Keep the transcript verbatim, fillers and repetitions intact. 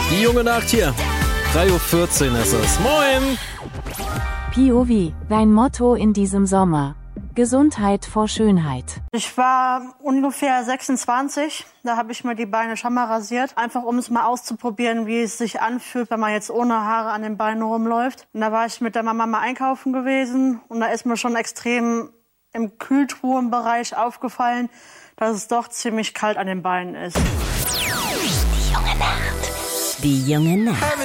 Die junge Nacht hier. drei Uhr vierzehn ist es. Moin! P O V, dein Motto in diesem Sommer. Gesundheit vor Schönheit. Ich war ungefähr sechsundzwanzig, da habe ich mir die Beine schon mal rasiert, einfach um es mal auszuprobieren, wie es sich anfühlt, wenn man jetzt ohne Haare an den Beinen rumläuft. Und da war ich mit der Mama mal einkaufen gewesen und da ist mir schon extrem im Kühltruhenbereich aufgefallen, dass es doch ziemlich kalt an den Beinen ist. Die junge Nacht. Die junge Nacht.